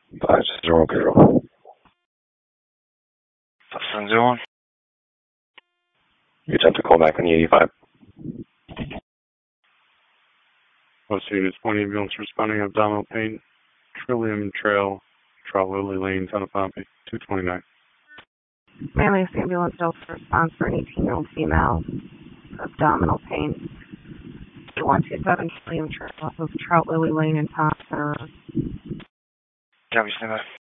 5-0. 701. You attempt to call back on the 85. Most units, one ambulance responding, abdominal pain, Trillium Trail, Lily Lane, Town of Pompey, 229. Manlius ambulance delta response for an 18-year-old female, abdominal pain. 127 Trillium Trail off of Trout Lily Lane in Thompson. Copy, stand by.